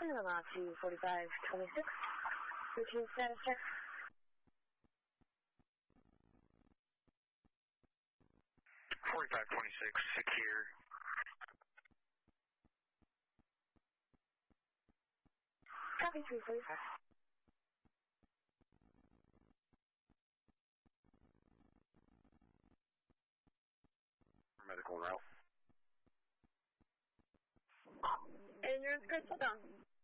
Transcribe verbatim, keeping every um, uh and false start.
Panama to forty-five twenty-six. Routine status check. forty-five twenty-six, secure. Copy three forty-five. Medical route. And your card, hold on.